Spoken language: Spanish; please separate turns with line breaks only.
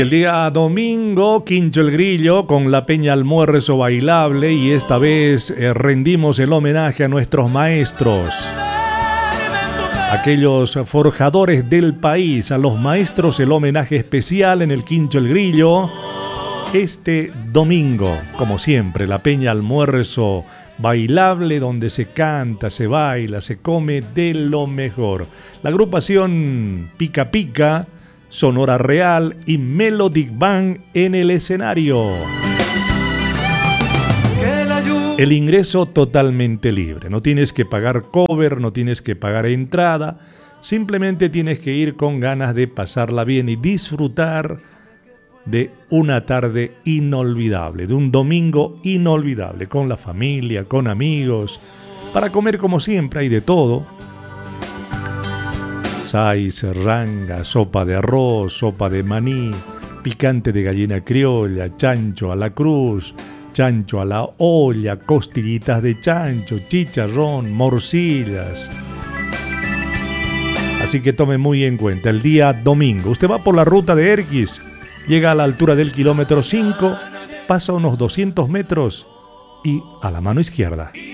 El día domingo, Quincho el Grillo con la Peña Almuerzo Bailable, y esta vez rendimos el homenaje a nuestros maestros, aquellos forjadores del país, a los maestros, el homenaje especial en el Quincho el Grillo. Este domingo, como siempre, la Peña Almuerzo Bailable, donde se canta, se baila, se come de lo mejor. La agrupación Pica Pica, Sonora Real y Melodic Band en el escenario. El ingreso totalmente libre, no tienes que pagar cover, no tienes que pagar entrada, simplemente tienes que ir con ganas de pasarla bien y disfrutar de una tarde inolvidable, de un domingo inolvidable, con la familia, con amigos, para comer como siempre, hay de todo. Hay serranga, sopa de arroz, sopa de maní, picante de gallina criolla, chancho a la cruz, chancho a la olla, costillitas de chancho, chicharrón, morcillas. Así que tome muy en cuenta el día domingo. Usted va por la ruta de Erquis, llega a la altura del kilómetro 5, pasa unos 200 metros y a la mano izquierda.